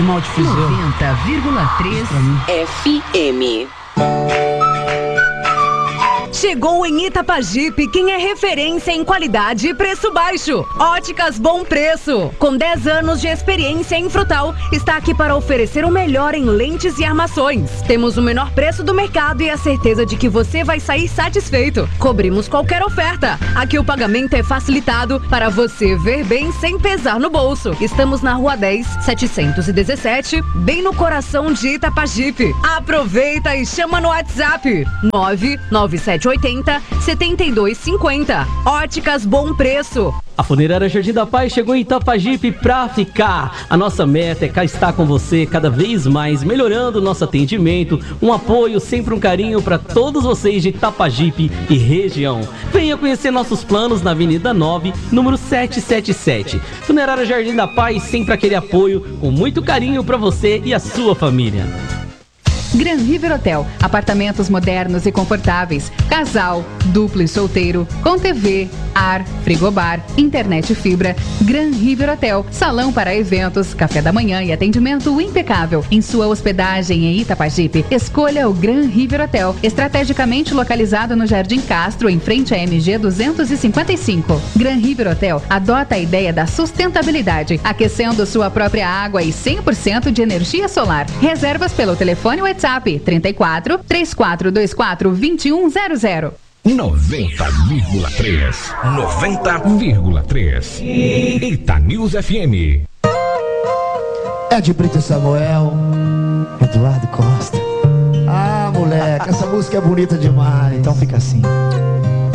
Que mal te fiz eu. 90,3 FM. Chegou em Itapajipe quem é referência em qualidade e preço baixo. Óticas Bom Preço. Com 10 anos de experiência em frutal, está aqui para oferecer o melhor em lentes e armações. Temos o menor preço do mercado e a certeza de que você vai sair satisfeito. Cobrimos qualquer oferta. Aqui o pagamento é facilitado para você ver bem sem pesar no bolso. Estamos na Rua 10, 717, bem no coração de Itapajipe. Aproveita e chama no WhatsApp 99780 7250. Óticas Bom Preço. A Funerária Jardim da Paz chegou em Itapajipe pra ficar. A nossa meta é cá estar com você cada vez mais, melhorando o nosso atendimento, um apoio, sempre um carinho para todos vocês de Itapajipe e região. Venha conhecer nossos planos na Avenida 9, número 777. Funerária Jardim da Paz, sempre aquele apoio com muito carinho para você e a sua família. Gran River Hotel, apartamentos modernos e confortáveis, casal, duplo e solteiro, com TV, ar, frigobar, internet e fibra. Gran River Hotel, salão para eventos, café da manhã e atendimento impecável. Em sua hospedagem em Itapajipe, escolha o Gran River Hotel, estrategicamente localizado no Jardim Castro, em frente à MG 255. Gran River Hotel adota a ideia da sustentabilidade, aquecendo sua própria água e 100% de energia solar. Reservas pelo telefone WhatsApp 34 3424 2100. 90,3. 90,3. Itanews FM. Ed Brito e Samuel, Eduardo Costa. Ah, moleque, essa música é bonita demais. Então fica assim.